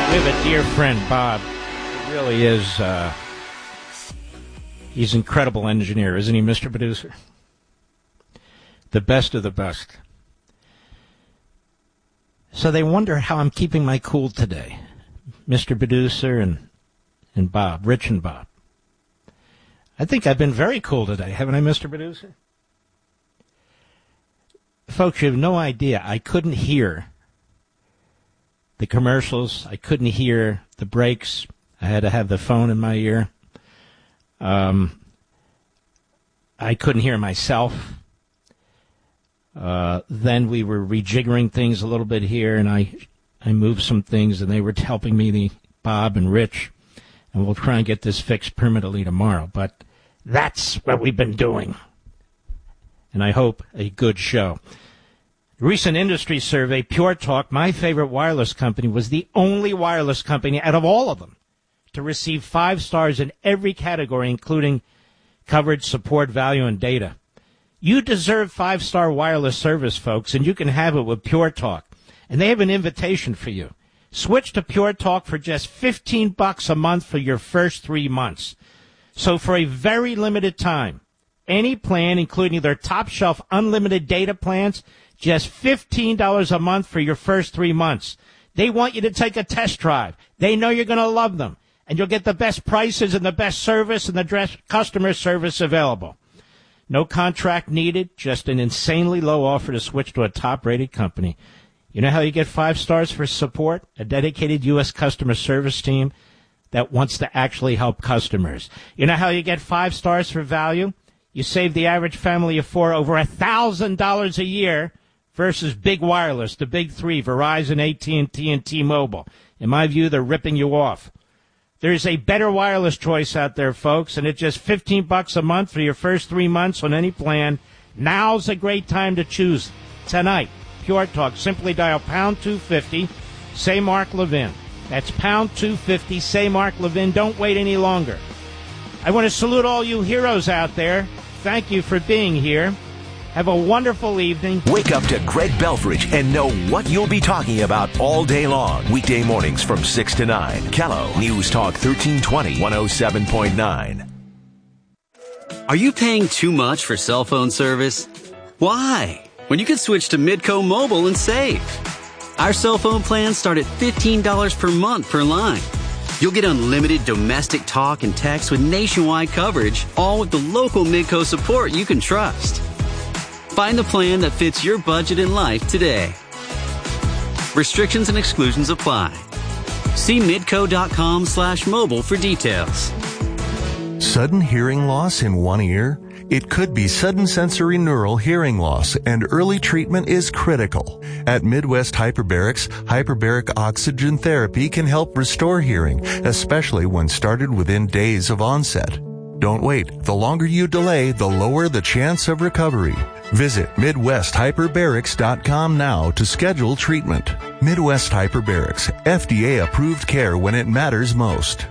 We have a dear friend, Bob. He really is, he's an incredible engineer, isn't he, Mr. Producer? The best of the best. So they wonder how I'm keeping my cool today, Mr. Producer and Bob, Rich and Bob. I think I've been very cool today, haven't I, Mr. Producer? Folks, you have no idea. I couldn't hear the commercials. I couldn't hear the breaks. I had to have the phone in my ear. I couldn't hear myself. Then we were rejiggering things a little bit here, and I moved some things, and they were helping me, Bob and Rich, and we'll try and get this fixed permanently tomorrow. But that's what we've been doing, and I hope a good show. Recent industry survey, Pure Talk, my favorite wireless company, was the only wireless company out of all of them to receive 5 stars in every category, including coverage, support, value, and data. You deserve 5-star wireless service, folks, and you can have it with Pure Talk. And they have an invitation for you. Switch to Pure Talk for just $15 a month for your first 3 months. So for a very limited time, any plan, including their top-shelf unlimited data plans, just $15 a month for your first 3 months. They want you to take a test drive. They know you're going to love them. And you'll get the best prices and the best service and the best customer service available. No contract needed, just an insanely low offer to switch to a top-rated company. You know how you get 5 stars for support? A dedicated U.S. customer service team that wants to actually help customers. You know how you get 5 stars for value? You save the average family of 4 over $1,000 a year versus big wireless, the big 3, Verizon, AT&T, and T-Mobile. In my view, they're ripping you off. There's a better wireless choice out there, folks, and it's just $15 a month for your first 3 months on any plan. Now's a great time to choose. Tonight, Pure Talk. Simply dial pound 250, say Mark Levin. That's pound 250, say Mark Levin. Don't wait any longer. I want to salute all you heroes out there. Thank you for being here. Have a wonderful evening. Wake up to Greg Belfridge and know what you'll be talking about all day long. Weekday mornings from 6 to 9. Kello News Talk 1320, 107.9. Are you paying too much for cell phone service? Why? When you could switch to Midco Mobile and save. Our cell phone plans start at $15 per month per line. You'll get unlimited domestic talk and text with nationwide coverage, all with the local Midco support you can trust. Find the plan that fits your budget and life today. Restrictions and exclusions apply. See midco.com/mobile for details. Sudden hearing loss in one ear? It could be sudden sensory neural hearing loss, and early treatment is critical. At Midwest Hyperbarics, hyperbaric oxygen therapy can help restore hearing, especially when started within days of onset. Don't wait. The longer you delay, the lower the chance of recovery. Visit MidwestHyperbarics.com now to schedule treatment. Midwest Hyperbarics, FDA-approved care when it matters most.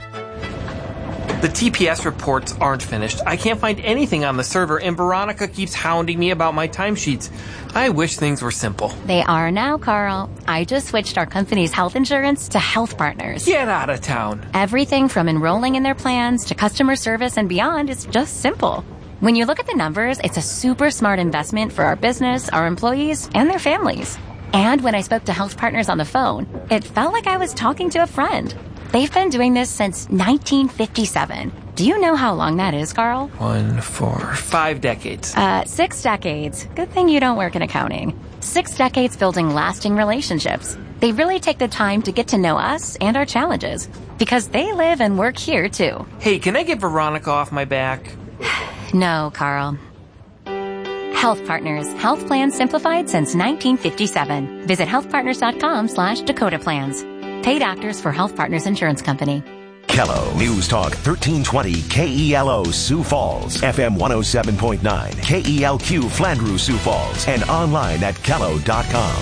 The TPS reports aren't finished. I can't find anything on the server, and Veronica keeps hounding me about my timesheets. I wish things were simple. They are now, Carl. I just switched our company's health insurance to Health Partners. Get out of town. Everything from enrolling in their plans to customer service and beyond is just simple. When you look at the numbers, it's a super smart investment for our business, our employees, and their families. And when I spoke to Health Partners on the phone, it felt like I was talking to a friend. They've been doing this since 1957. Do you know how long that is, Carl? 1, 4, 5 decades. 6 decades. Good thing you don't work in accounting. 6 decades building lasting relationships. They really take the time to get to know us and our challenges because they live and work here, too. Hey, can I get Veronica off my back? No, Carl. Health Partners. Health plans simplified since 1957. Visit healthpartners.com/Dakota Plans. Paid actors for Health Partners Insurance Company. Kello News Talk 1320 KELO Sioux Falls, FM 107.9, KELQ Flandreau Sioux Falls, and online at kello.com.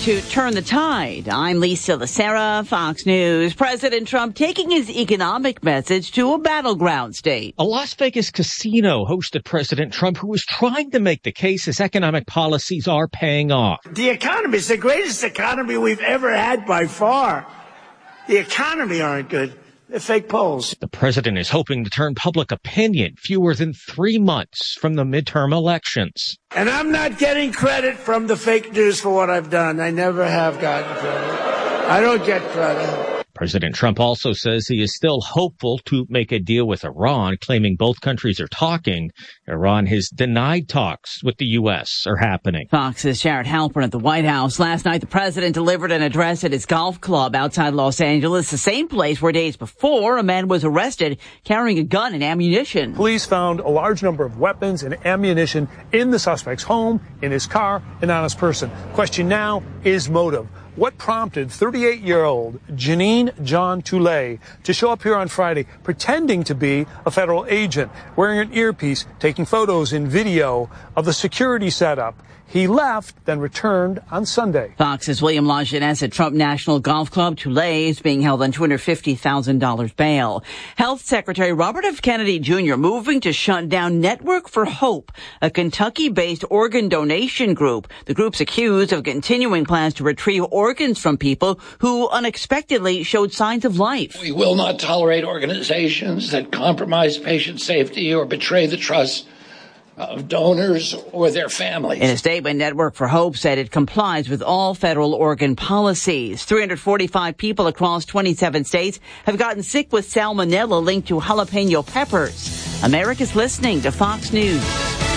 to Turn the Tide. I'm Lisa Lacera, Fox News. President Trump taking his economic message to a battleground state. A Las Vegas casino hosted President Trump, who was trying to make the case his economic policies are paying off. The economy is the greatest economy we've ever had by far. The economy aren't good. They're fake polls. The president is hoping to turn public opinion fewer than 3 months from the midterm elections. And I'm not getting credit from the fake news for what I've done. I never have gotten credit. I don't get credit. President Trump also says he is still hopeful to make a deal with Iran, claiming both countries are talking. Iran has denied talks with the U.S. are happening. Fox's Jared Halpern at the White House. Last night, the president delivered an address at his golf club outside Los Angeles, the same place where days before a man was arrested carrying a gun and ammunition. Police found a large number of weapons and ammunition in the suspect's home, in his car, and on his person. Question now is motive. What prompted 38-year-old Janine John Toulet to show up here on Friday pretending to be a federal agent, wearing an earpiece, taking photos and video of the security setup? He left, then returned on Sunday. Fox's William LaJeunesse at Trump National Golf Club. Toulet is being held on $250,000 bail. Health Secretary Robert F. Kennedy Jr. moving to shut down Network for Hope, a Kentucky-based organ donation group. The group's accused of continuing plans to retrieve organs from people who unexpectedly showed signs of life. We will not tolerate organizations that compromise patient safety or betray the trust of donors or their families. In a statement, Network for Hope said it complies with all federal organ policies. 345 people across 27 states have gotten sick with salmonella linked to jalapeno peppers. America's listening to Fox News.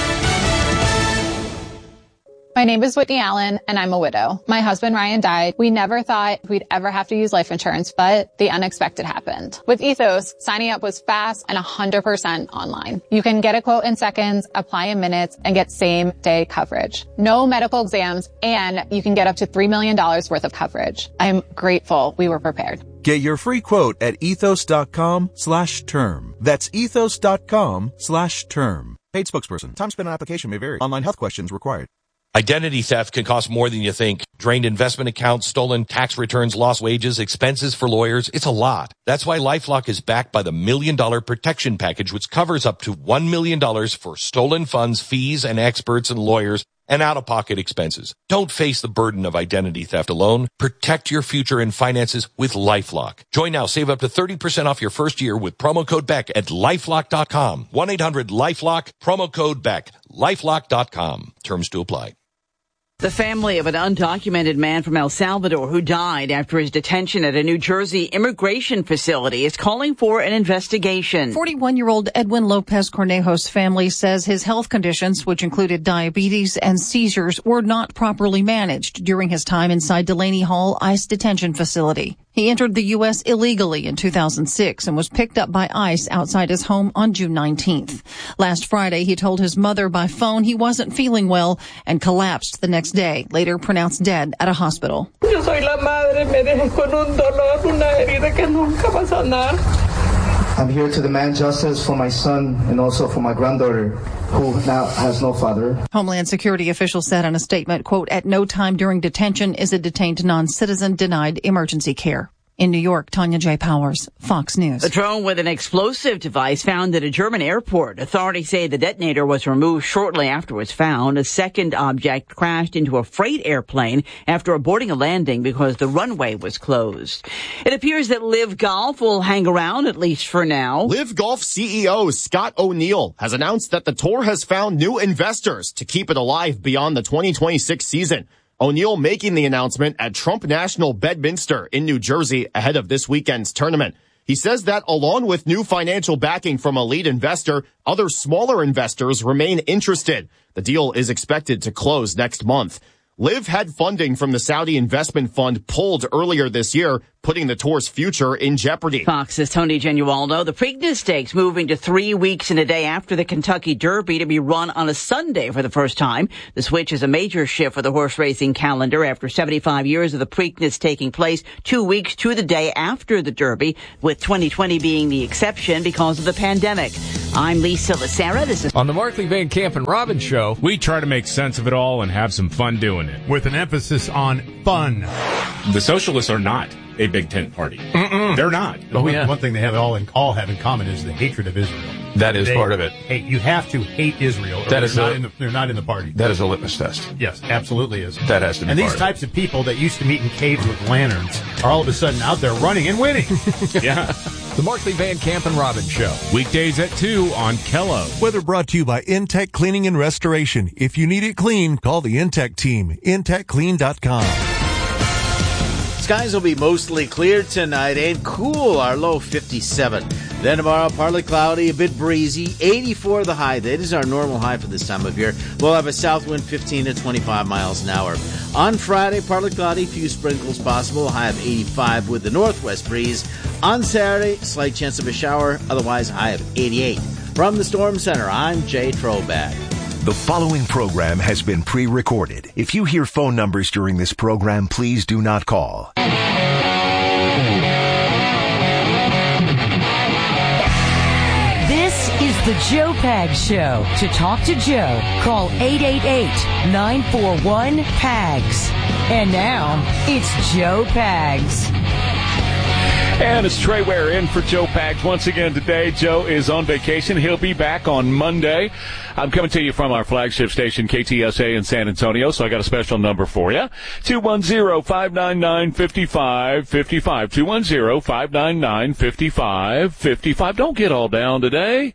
My name is Whitney Allen, and I'm a widow. My husband, Ryan, died. We never thought we'd ever have to use life insurance, but the unexpected happened. With Ethos, signing up was fast and 100% online. You can get a quote in seconds, apply in minutes, and get same-day coverage. No medical exams, and you can get up to $3 million worth of coverage. I'm grateful we were prepared. Get your free quote at ethos.com/term. That's ethos.com/term. Paid spokesperson. Time spent on application may vary. Online health questions required. Identity theft can cost more than you think. Drained investment accounts, stolen tax returns, lost wages, expenses for lawyers. It's a lot. That's why LifeLock is backed by the $1 Million Protection Package, which covers up to $1 million for stolen funds, fees, and experts and lawyers, and out-of-pocket expenses. Don't face the burden of identity theft alone. Protect your future and finances with LifeLock. Join now. Save up to 30% off your first year with promo code BECK at LifeLock.com. 1-800-LifeLock, promo code BECK. LifeLock.com. Terms to apply. The family of an undocumented man from El Salvador who died after his detention at a New Jersey immigration facility is calling for an investigation. 41-year-old Edwin Lopez Cornejo's family says his health conditions, which included diabetes and seizures, were not properly managed during his time inside Delaney Hall ICE detention facility. He entered the U.S. illegally in 2006 and was picked up by ICE outside his home on June 19th. Last Friday, he told his mother by phone he wasn't feeling well and collapsed the next day, later pronounced dead at a hospital. Yo soy la madre, me dejé con un dolor, una herida que nunca va a sanar. I'm here to demand justice for my son and also for my granddaughter, who now has no father. Homeland Security officials said in a statement, quote, "At no time during detention is a detained non-citizen denied emergency care." In New York, Tanya J. Powers, Fox News. A drone with an explosive device found at a German airport. Authorities say the detonator was removed shortly after it was found. A second object crashed into a freight airplane after aborting a landing because the runway was closed. It appears that Live Golf will hang around, at least for now. Live Golf CEO Scott O'Neill has announced that the tour has found new investors to keep it alive beyond the 2026 season. O'Neill making the announcement at Trump National Bedminster in New Jersey ahead of this weekend's tournament. He says that along with new financial backing from a lead investor, other smaller investors remain interested. The deal is expected to close next month. Liv had funding from the Saudi investment fund pulled earlier this year, putting the tour's future in jeopardy. Fox's Tony Genualdo. The Preakness Stakes moving to 3 weeks and a day after the Kentucky Derby to be run on a Sunday for the first time. The switch is a major shift for the horse racing calendar after 75 years of the Preakness taking place 2 weeks to the day after the Derby, with 2020 being the exception because of the pandemic. I'm Lisa Lacera. This is on the Markley Van Camp and Robbins Show. We try to make sense of it all and have some fun doing it, with an emphasis on fun. The socialists are not a big tent party. They're not. But one thing they have all have in common is the hatred of Israel. That is part of it. Hey, you have to hate Israel. They're not in the party. That is a litmus test. Yes, absolutely is. That has to be. And these types of people that used to meet in caves with lanterns are all of a sudden out there running and winning. Yeah. The Markley Van Camp and Robbins Show. Weekdays at 2 on Kello. Weather brought to you by Intech Cleaning and Restoration. If you need it clean, call the Intech team. IntechClean.com. Skies will be mostly clear tonight and cool, our low 57. Then tomorrow, partly cloudy, a bit breezy, 84 the high. That is our normal high for this time of year. We'll have a south wind 15 to 25 miles an hour. On Friday, partly cloudy, few sprinkles possible, high of 85 with the northwest breeze. On Saturday, slight chance of a shower, otherwise high of 88. From the Storm Center, I'm Jay Troback. The following program has been pre-recorded. If you hear phone numbers during this program, please do not call. This is the Joe Pags Show. To talk to Joe, call 888-941-PAGS. And now, it's Joe Pags. And it's Trey Ware in for Joe Pags once again today. Joe is on vacation. He'll be back on Monday. I'm coming to you from our flagship station, KTSA in San Antonio, so I got a special number for you. 210-599-5555. 210-599-5555. Don't get all down today.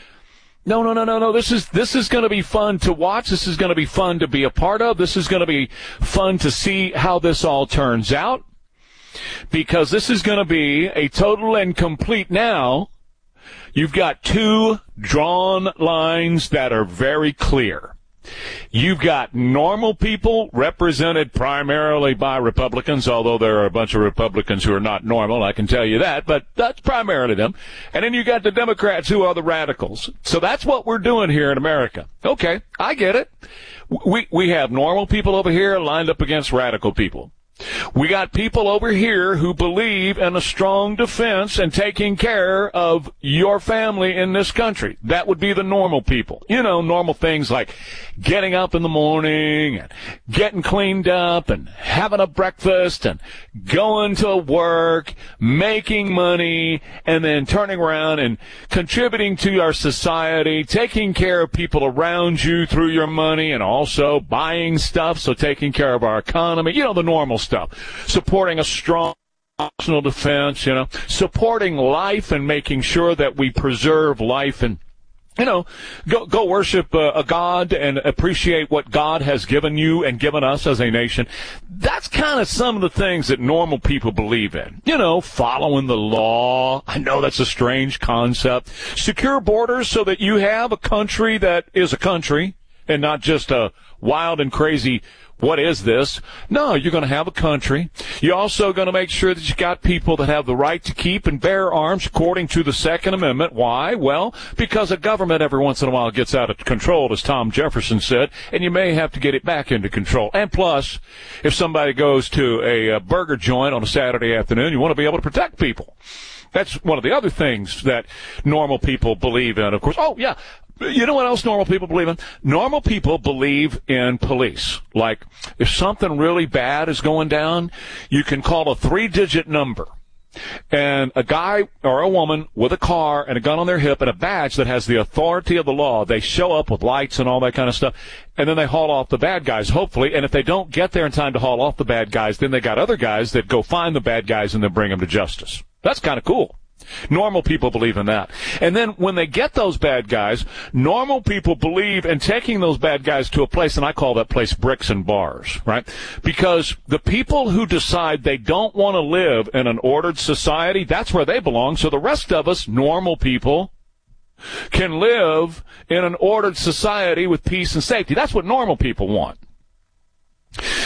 No. This is going to be fun to watch. This is going to be fun to be a part of. This is going to be fun to see how this all turns out. Because this is going to be a total and complete now. You've got two drawn lines that are very clear. You've got normal people represented primarily by Republicans, although there are a bunch of Republicans who are not normal, I can tell you that, but that's primarily them. And then you got the Democrats who are the radicals. So that's what we're doing here in America. Okay, I get it. We have normal people over here lined up against radical people. We got people over here who believe in a strong defense and taking care of your family in this country. That would be the normal people. You know, normal things like getting up in the morning and getting cleaned up and having a breakfast and going to work, making money, and then turning around and contributing to our society, taking care of people around you through your money, and also buying stuff, so taking care of our economy. You know, the normal stuff. Supporting a strong national defense, supporting life and making sure that we preserve life and, go worship a God and appreciate what God has given you and given us as a nation. That's kind of some of the things that normal people believe in. Following the law. I know that's a strange concept. Secure borders so that you have a country that is a country and not just a wild and crazy what is this? No, you're going to have a country. You're also going to make sure that you got people that have the right to keep and bear arms according to the Second Amendment. Why? Well, because a government every once in a while gets out of control, as Tom Jefferson said, and you may have to get it back into control. And plus, if somebody goes to a burger joint on a Saturday afternoon, you want to be able to protect people. That's one of the other things that normal people believe in, of course. Oh, yeah. You know what else normal people believe in? Normal people believe in police. Like, if something really bad is going down, you can call a 3-digit number. And a guy or a woman with a car and a gun on their hip and a badge that has the authority of the law, they show up with lights and all that kind of stuff, and then they haul off the bad guys, hopefully. And if they don't get there in time to haul off the bad guys, then they got other guys that go find the bad guys and then bring them to justice. That's kind of cool. Normal people believe in that. And then when they get those bad guys, normal people believe in taking those bad guys to a place, and I call that place bricks and bars, right? Because the people who decide they don't want to live in an ordered society, that's where they belong. So the rest of us, normal people, can live in an ordered society with peace and safety. That's what normal people want.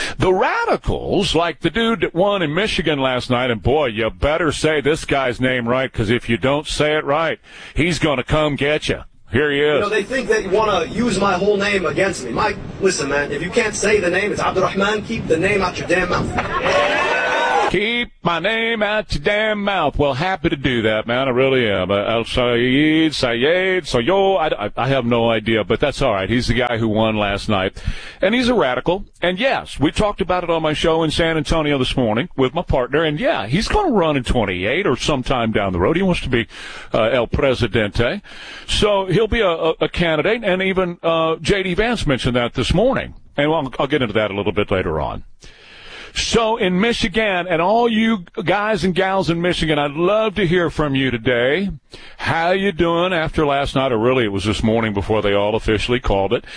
The radicals, like the dude that won in Michigan last night, and boy, you better say this guy's name right, because if you don't say it right, he's going to come get you. Here he is. You know, they think that you want to use my whole name against me. Mike, listen, man, if you can't say the name, it's Abdurrahman, keep the name out your damn mouth. Keep my name out your damn mouth. Well, happy to do that, man. I really am. Sayed, Sayo, I have no idea, but that's all right. He's the guy who won last night. And he's a radical. And yes, we talked about it on my show in San Antonio this morning with my partner. And yeah, he's going to run in 28 or sometime down the road. He wants to be El Presidente. So he'll be a candidate. And even J.D. Vance mentioned that this morning. And I'll get into that a little bit later on. So in Michigan, and all you guys and gals in Michigan, I'd love to hear from you today. How you doing after last night? Or really, it was this morning before they all officially called it.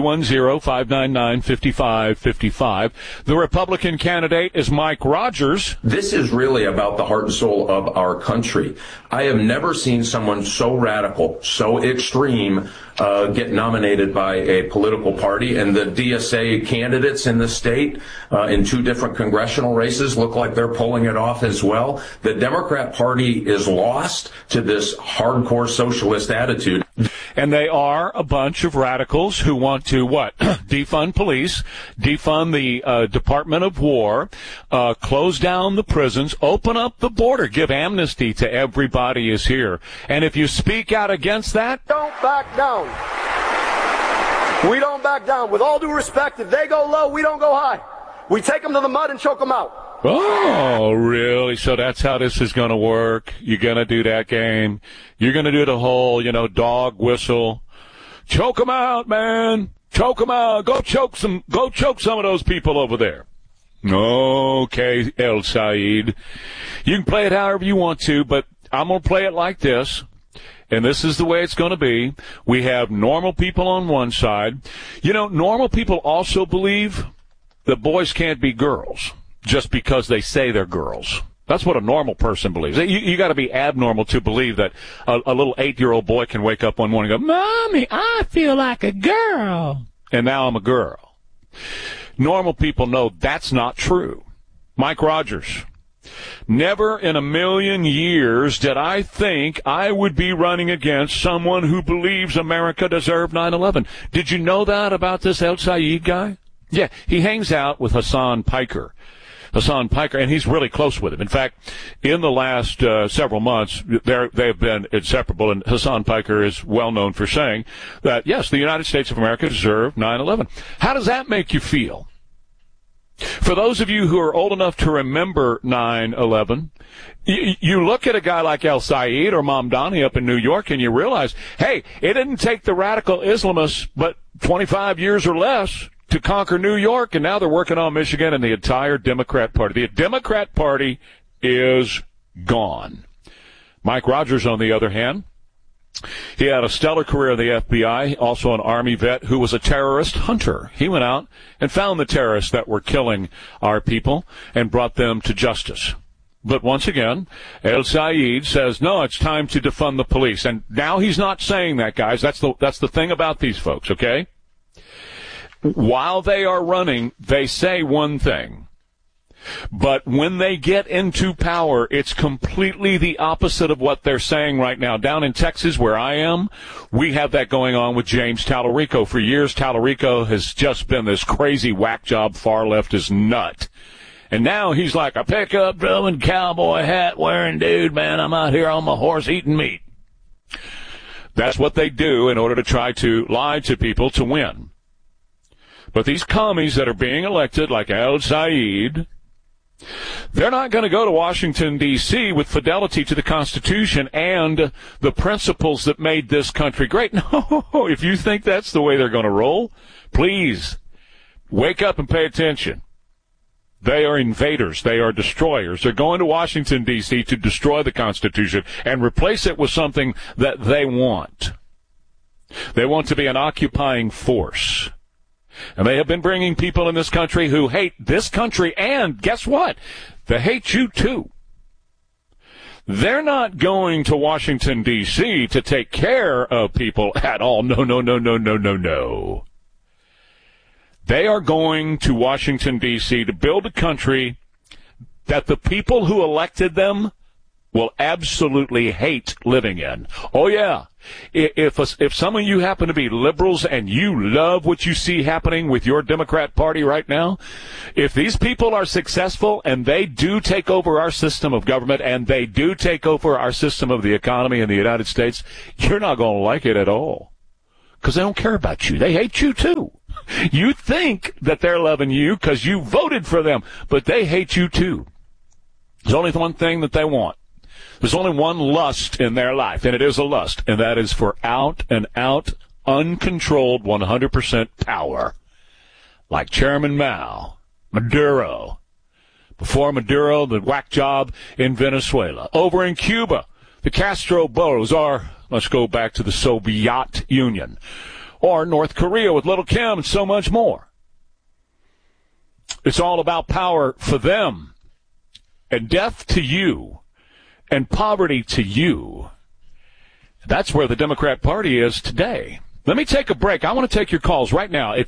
210-599-5555. The Republican candidate is Mike Rogers. This is really about the heart and soul of our country. I have never seen someone so radical, so extreme, get nominated by a political party. And the DSA candidates in the state in 2 different congressional races look like they're pulling it off as well. The Democrat Party is lost to this hardcore socialist attitude. And they are a bunch of radicals who want to, what? Defund police, defund the Department of War, close down the prisons, open up the border, give amnesty to everybody is here. And if you speak out against that, don't back down. We don't back down. With all due respect, if they go low, we don't go high. We take them to the mud and choke them out. Oh, really? So that's how this is going to work? You're going to do that game? You're going to do the whole, dog whistle? Choke them out, man. Choke them out. Go choke some of those people over there. Okay, El Said. You can play it however you want to, but I'm going to play it like this. And this is the way it's going to be. We have normal people on one side. Normal people also believe that boys can't be girls just because they say they're girls. That's what a normal person believes. You got to be abnormal to believe that a little 8-year-old boy can wake up one morning and go, Mommy, I feel like a girl. And now I'm a girl. Normal people know that's not true. Mike Rogers. Never in a million years did I think I would be running against someone who believes America deserved 9/11. Did you know that about this El Said guy? Yeah, he hangs out with Hassan Piker, and he's really close with him. In fact, in the last several months, they've been inseparable, and Hassan Piker is well known for saying that, yes, the United States of America deserved 9/11. How does that make you feel? For those of you who are old enough to remember 9/11, you look at a guy like El Said or Mamdani up in New York, and you realize, hey, it didn't take the radical Islamists but 25 years or less to conquer New York, and now they're working on Michigan and the entire Democrat Party. The Democrat Party is gone. Mike Rogers, on the other hand, he had a stellar career in the FBI, also an Army vet who was a terrorist hunter. He went out and found the terrorists that were killing our people and brought them to justice. But once again, El Said says, no, it's time to defund the police. And now he's not saying that, guys. That's the thing about these folks, okay? While they are running, they say one thing. But when they get into power, it's completely the opposite of what they're saying right now. Down in Texas, where I am, we have that going on with James Tallarico. For years, Tallarico has just been this crazy whack job far leftist nut. And now he's like a pickup drumming cowboy hat wearing dude, man. I'm out here on my horse eating meat. That's what they do in order to try to lie to people to win. But these commies that are being elected, like El Said, they're not going to go to Washington, D.C. with fidelity to the Constitution and the principles that made this country great. No, if you think that's the way they're going to roll, please wake up and pay attention. They are invaders. They are destroyers. They're going to Washington, D.C. to destroy the Constitution and replace it with something that they want. They want to be an occupying force. And they have been bringing people in this country who hate this country, and guess what? They hate you too. They're not going to Washington, D.C. to take care of people at all. No. They are going to Washington, D.C. to build a country that the people who elected them will absolutely hate living in. Oh, yeah. If some of you happen to be liberals and you love what you see happening with your Democrat Party right now, if these people are successful and they do take over our system of government and they do take over our system of the economy in the United States, you're not going to like it at all. Because they don't care about you. They hate you, too. You think that they're loving you because you voted for them, but they hate you, too. There's only one thing that they want. There's only one lust in their life, and it is a lust, and that is for out-and-out, uncontrolled 100% power. Like Chairman Mao, Maduro. Before Maduro, the whack job in Venezuela. Over in Cuba, the Castro Bros, or let's go back to the Soviet Union. Or North Korea with Little Kim and so much more. It's all about power for them. And death to you. And poverty to you. That's where the Democrat Party is today. Let me take a break. I want to take your calls right now at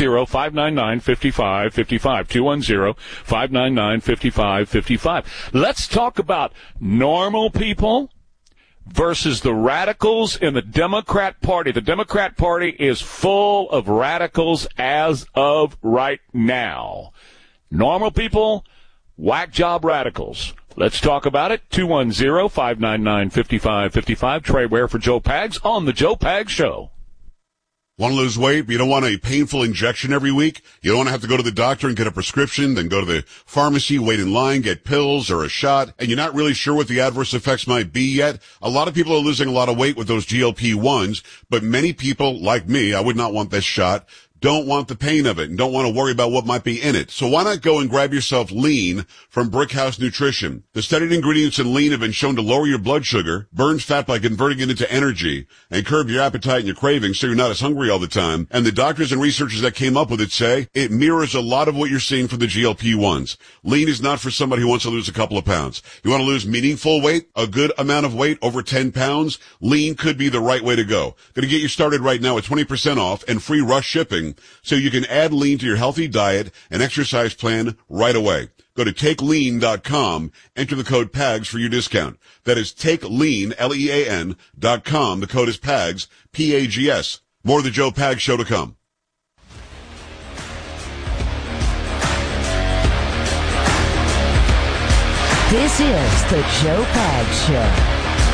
210-599-5555. 210-599-5555. Let's talk about normal people versus the radicals in the Democrat Party. The Democrat Party is full of radicals as of right now. Normal people, whack job radicals. Let's talk about it. 210-599-5555. Trey Ware for Joe Pags on the Joe Pags Show. Want to lose weight, but you don't want a painful injection every week? You don't want to have to go to the doctor and get a prescription, then go to the pharmacy, wait in line, get pills or a shot, and you're not really sure what the adverse effects might be yet? A lot of people are losing a lot of weight with those GLP-1s, but many people, like me, I would not want this shot, don't want the pain of it and don't want to worry about what might be in it. So why not go and grab yourself Lean from Brickhouse Nutrition? The studied ingredients in Lean have been shown to lower your blood sugar, burn fat by converting it into energy, and curb your appetite and your cravings so you're not as hungry all the time. And the doctors and researchers that came up with it say it mirrors a lot of what you're seeing for the GLP-1s. Lean is not for somebody who wants to lose a couple of pounds. You want to lose meaningful weight, a good amount of weight, over 10 pounds? Lean could be the right way to go. Going to get you started right now at 20% off and free rush shipping, so you can add Lean to your healthy diet and exercise plan right away. Go to TakeLean.com, enter the code PAGS for your discount. That is TakeLean, Lean.com. The code is PAGS, P-A-G-S. More of the Joe Pags Show to come. This is the Joe Pags Show.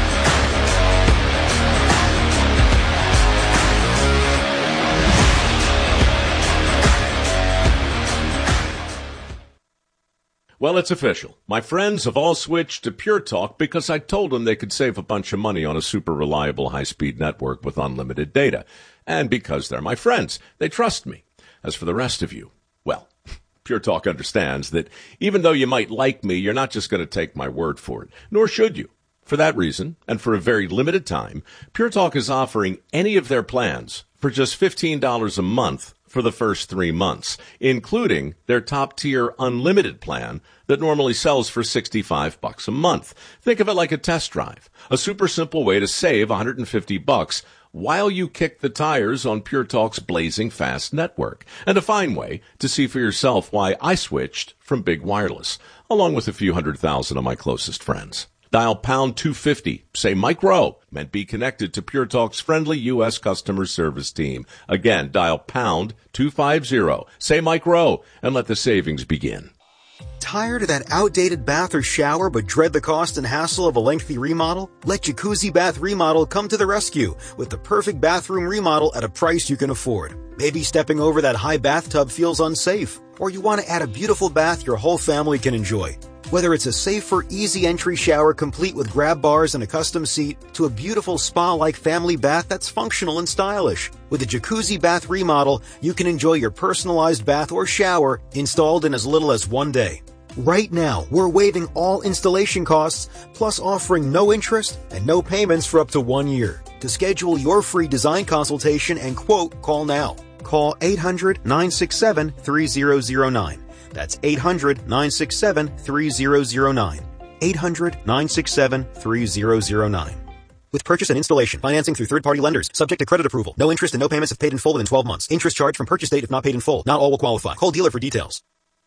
Well, it's official. My friends have all switched to Pure Talk because I told them they could save a bunch of money on a super reliable high-speed network with unlimited data. And because they're my friends, they trust me. As for the rest of you, well, Pure Talk understands that even though you might like me, you're not just going to take my word for it, nor should you. For that reason, and for a very limited time, Pure Talk is offering any of their plans for just $15 a month for the first 3 months, including their top-tier unlimited plan that normally sells for $65 a month. Think of it like a test drive, a super simple way to save $150 while you kick the tires on Pure Talk's blazing fast network, and a fine way to see for yourself why I switched from Big Wireless, along with a few 100,000 of my closest friends. Dial pound 250, say Mike Rowe, and be connected to Pure Talk's friendly U.S. customer service team. Again, dial pound 250, say Mike Rowe, and let the savings begin. Tired of that outdated bath or shower but dread the cost and hassle of a lengthy remodel? Let Jacuzzi Bath Remodel come to the rescue with the perfect bathroom remodel at a price you can afford. Maybe stepping over that high bathtub feels unsafe, or you want to add a beautiful bath your whole family can enjoy. Whether it's a safer, easy entry shower complete with grab bars and a custom seat, to a beautiful spa-like family bath that's functional and stylish. With a Jacuzzi Bath Remodel, you can enjoy your personalized bath or shower installed in as little as 1 day. Right now, we're waiving all installation costs, plus offering no interest and no payments for up to 1 year. To schedule your free design consultation and quote, call now. Call 800-967-3009. That's 800-967-3009. 800-967-3009. With purchase and installation, financing through third-party lenders, subject to credit approval. No interest and no payments if paid in full within 12 months. Interest charged from purchase date if not paid in full. Not all will qualify. Call dealer for details.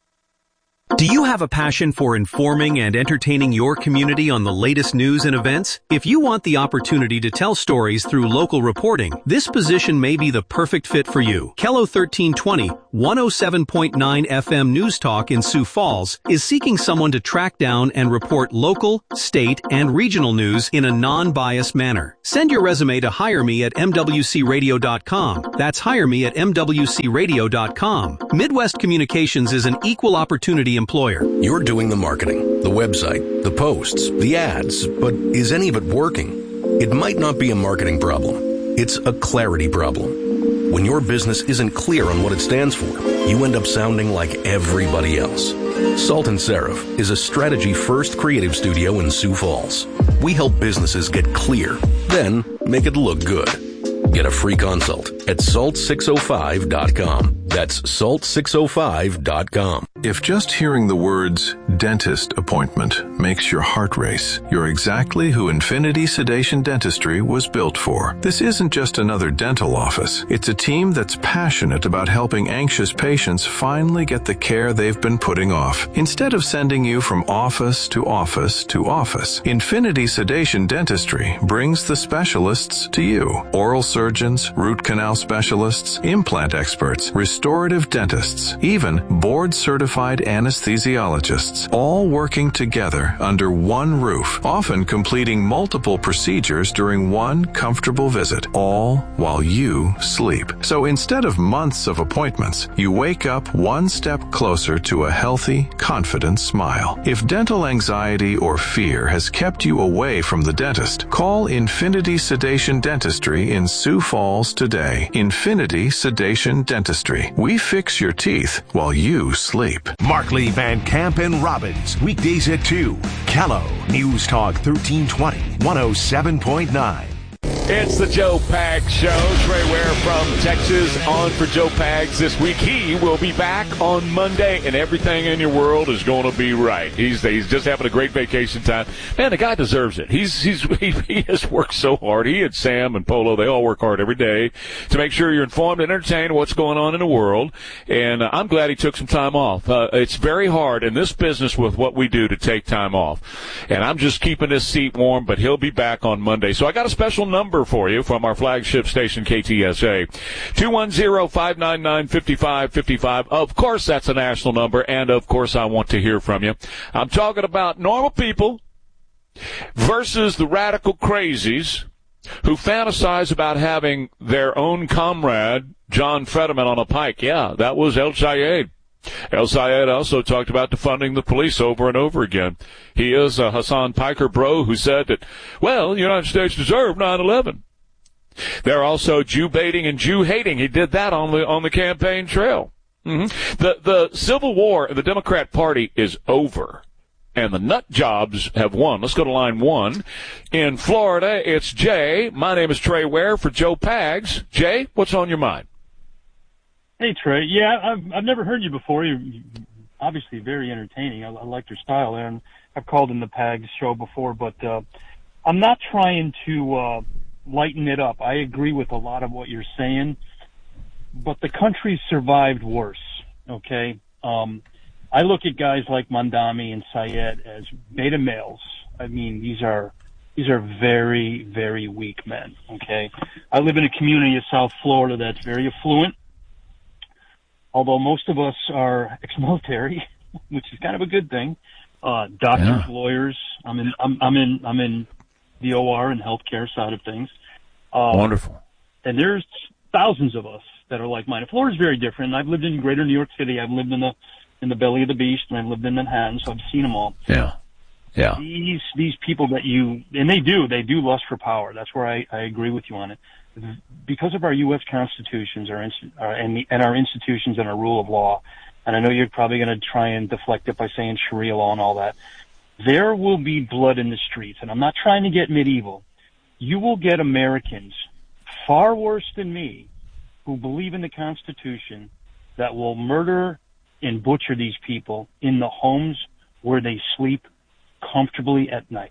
Do you have a passion for informing and entertaining your community on the latest news and events? If you want the opportunity to tell stories through local reporting, this position may be the perfect fit for you. KELO 1320, 107.9 FM News Talk in Sioux Falls is seeking someone to track down and report local, state, and regional news in a non-biased manner. Send your resume to hireme@mwcradio.com. That's hireme@mwcradio.com. Midwest Communications is an equal opportunity employer. You're doing the marketing, the website, the posts, the ads, but is any of it working? It might not be a marketing problem. It's a clarity problem. When your business isn't clear on what it stands for, you end up sounding like everybody else. Salt and Seraph is a strategy-first creative studio in Sioux Falls. We help businesses get clear, then make it look good. Get a free consult at salt605.com. That's salt605.com. If just hearing the words dentist appointment makes your heart race, you're exactly who Infinity Sedation Dentistry was built for. This isn't just another dental office. It's a team that's passionate about helping anxious patients finally get the care they've been putting off. Instead of sending you from office to office to office, Infinity Sedation Dentistry brings the specialists to you. Oral surgeons, root canal specialists, implant experts, restorative dentists, even board-certified anesthesiologists, all working together under one roof, often completing multiple procedures during one comfortable visit, all while you sleep. So instead of months of appointments, you wake up one step closer to a healthy, confident smile. If dental anxiety or fear has kept you away from the dentist, call Infinity Sedation Dentistry in Sioux Falls today. Infinity Sedation Dentistry. We fix your teeth while you sleep. Markley, Van Camp, and Robbins. Weekdays at 2. KELO News Talk 1320, 107.9. It's the Joe Pags Show. Trey Ware from Texas on for Joe Pags this week. He will be back on Monday, and everything in your world is going to be right. He's just having a great vacation time. Man, the guy deserves it. He has worked so hard. He and Sam and Polo, they all work hard every day to make sure you're informed and entertained what's going on in the world. And I'm glad he took some time off. It's very hard in this business with what we do to take time off. And I'm just keeping this seat warm, but he'll be back on Monday. So I got a special number for you from our flagship station, KTSA. 210-599-5555. Of course, that's a national number, and of course, I want to hear from you. I'm talking about normal people versus the radical crazies who fantasize about having their own comrade, John Fetterman, on a pike. Yeah, that was El Sayed. El Sayed also talked about defunding the police over and over again. He is a Hassan Piker bro who said that, well, the United States deserved 9/11. They're also Jew-baiting and Jew-hating. He did that on the campaign trail. Mm-hmm. The Civil War in the Democrat Party is over, and the nut jobs have won. Let's go to line one. In Florida, it's Jay. My name is Trey Ware for Joe Pags. Jay, what's on your mind? Hey, Trey. Yeah, I've never heard you before. You're obviously very entertaining. I like your style, and I've called in the Pags show before, but I'm not trying to lighten it up. I agree with a lot of what you're saying, but the country survived worse, okay? I look at guys like Mandami and Sayed as beta males. I mean, these are very, very weak men, okay? I live in a community of South Florida that's very affluent, although most of us are ex-military, which is kind of a good thing. Doctors, lawyers. I'm in the OR and healthcare side of things. Wonderful. And there's thousands of us that are like-minded. Florida's very different. I've lived in greater New York City. I've lived in the belly of the beast, and I've lived in Manhattan, so I've seen them all. Yeah. Yeah. These people that they do lust for power. That's where I agree with you on it. Because of our U.S. constitutions, our institutions and our rule of law, and I know you're probably going to try and deflect it by saying Sharia law and all that, there will be blood in the streets. And I'm not trying to get medieval. You will get Americans far worse than me who believe in the Constitution that will murder and butcher these people in the homes where they sleep comfortably at night.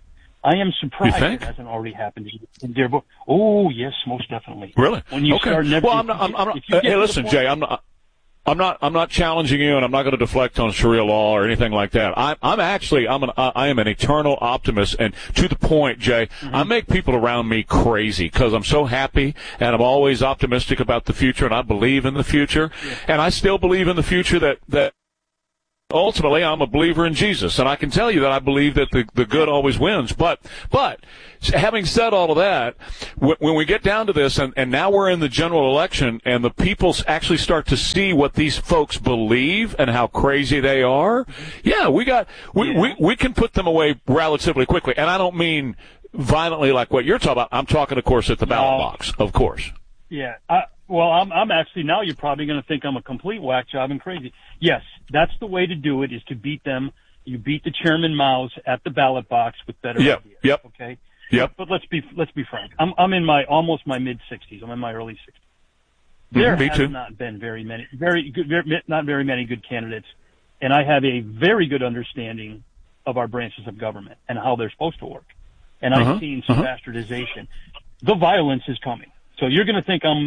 I am surprised You think? it hasn't already happened in Dearborn. Oh, yes, most definitely. Really? When you start never, well, I'm not. Hey, listen, Jay, I'm not challenging you, and I'm not going to deflect on Sharia law or anything like that. I am an eternal optimist, and to the point, Jay, I make people around me crazy because I'm so happy, and I'm always optimistic about the future, and I believe in the future, and I still believe in the future that ultimately I'm a believer in Jesus, and I can tell you that I believe that the good always wins. But having said all of that, when we get down to this, and now we're in the general election, and the people actually start to see what these folks believe and how crazy they are, we can put them away relatively quickly. And I don't mean violently like what you're talking about. I'm talking, of course, at the ballot box, of course. Yeah. I'm actually, now you're probably going to think I'm a complete whack job and crazy. Yes, that's the way to do it, is to beat them. You beat the Chairman Mao's at the ballot box with better ideas. Yep. Okay. Yep. But let's be frank. I'm in my almost my mid 60s. I'm in my early 60s. There has not been not very many good candidates, and I have a very good understanding of our branches of government and how they're supposed to work. And I've seen some bastardization. The violence is coming. So you're going to think I'm,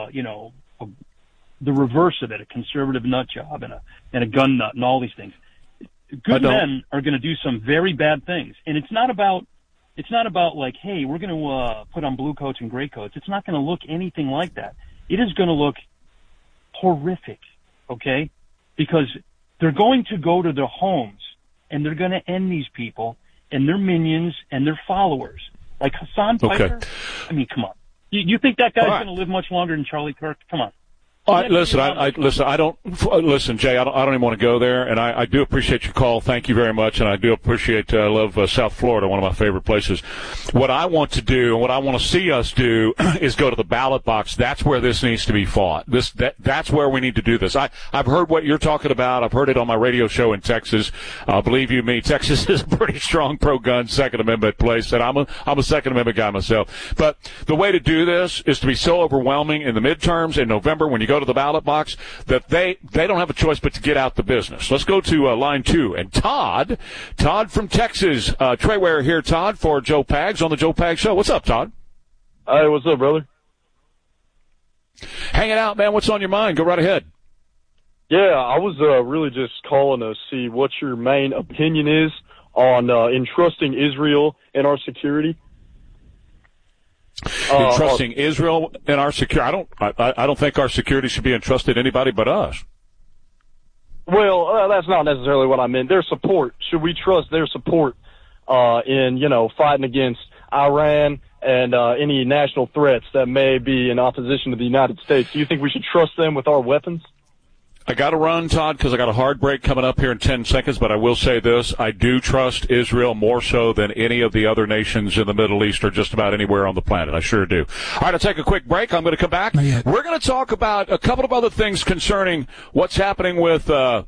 the reverse of it, a conservative nut job and a gun nut and all these things. Good men are going to do some very bad things, and it's not about like, hey, we're going to put on blue coats and gray coats. It's not going to look anything like that. It is going to look horrific, okay? Because they're going to go to their homes and they're going to end these people and their minions and their followers, like Hassan Piker. Okay. I mean, come on. You think that guy's going to live much longer than Charlie Kirk? Come on. Listen, Jay, I don't even want to go there, and I do appreciate your call. Thank you very much, and I do appreciate, I love South Florida, one of my favorite places. What I want to do, and what I want to see us do, is go to the ballot box. That's where this needs to be fought. That's where we need to do this. I've heard what you're talking about. I've heard it on my radio show in Texas. Believe you me, Texas is a pretty strong pro-gun Second Amendment place, and I'm a Second Amendment guy myself. But the way to do this is to be so overwhelming in the midterms in November when you go to the ballot box that they don't have a choice but to get out the business. Let's go to line 2. And Todd from Texas, Trey Ware here, Todd, for Joe Pags on the Joe Pags Show. What's up, Todd? Hey, what's up, brother? Hanging out, man. What's on your mind? Go right ahead. Yeah, I was really just calling to see what your main opinion is on entrusting Israel in our security. Entrusting Israel in our security. I don't think our security should be entrusted to anybody but us. Well, that's not necessarily what I meant. Their support. Should we trust their support in, fighting against Iran and any national threats that may be in opposition to the United States? Do you think we should trust them with our weapons? I got to run, Todd, because I got a hard break coming up here in 10 seconds, but I will say this. I do trust Israel more so than any of the other nations in the Middle East or just about anywhere on the planet. I sure do. All right, I'll take a quick break. I'm going to come back. We're going to talk about a couple of other things concerning what's happening with our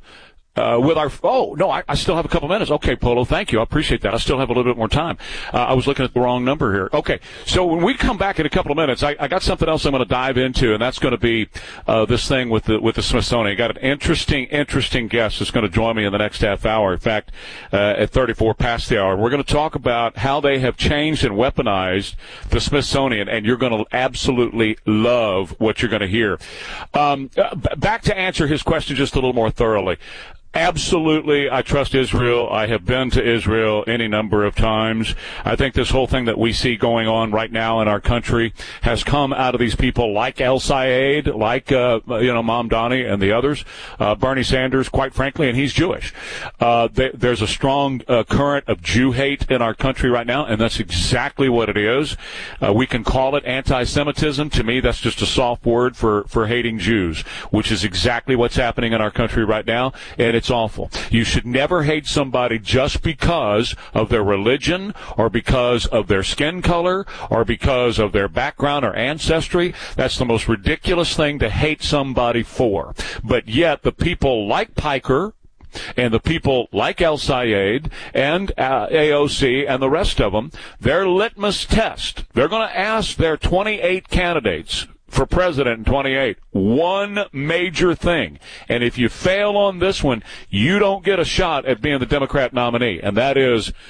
I still have a couple minutes. Okay, Polo, thank you. I appreciate that. I still have a little bit more time. I was looking at the wrong number here. Okay, so when we come back in a couple of minutes, I got something else I'm going to dive into, and that's going to be this thing with the Smithsonian. I got an interesting guest that's going to join me in the next half hour. In fact, at 34 past the hour, we're going to talk about how they have changed and weaponized the Smithsonian, and you're going to absolutely love what you're going to hear. Back to answer his question just a little more thoroughly. Absolutely, I trust Israel. I have been to Israel any number of times. I think this whole thing that we see going on right now in our country has come out of these people like El Sayed, like Mamdani and the others, Bernie Sanders, quite frankly, and he's Jewish. There's a strong current of Jew hate in our country right now, and that's exactly what it is. We can call it anti-Semitism. To me, that's just a soft word for hating Jews, which is exactly what's happening in our country right now, and it's awful. You should never hate somebody just because of their religion or because of their skin color or because of their background or ancestry. That's the most ridiculous thing to hate somebody for. But yet the people like Piker and the people like El Sayed and AOC and the rest of them, their litmus test, they're going to ask their 28 candidates for president in 28, one major thing. And if you fail on this one, you don't get a shot at being the Democrat nominee. And that is,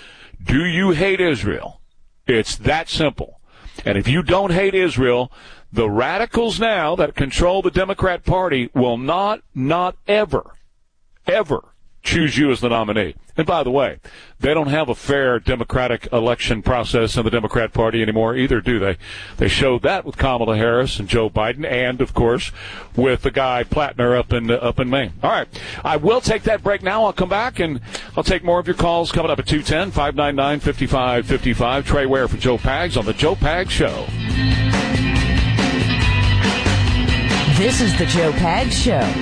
Do you hate Israel? It's that simple. And if you don't hate Israel, the radicals now that control the Democrat Party will not ever choose you as the nominee. And by the way, they don't have a fair democratic election process in the Democrat Party anymore either, do they? They showed that with Kamala Harris and Joe Biden, and of course with the guy Plattner up in Maine. All right, I will take that break now. I'll come back and I'll take more of your calls coming up at 210-599-5555. Trey Ware for Joe Pags on the Joe Pags Show. This is the Joe Pags Show.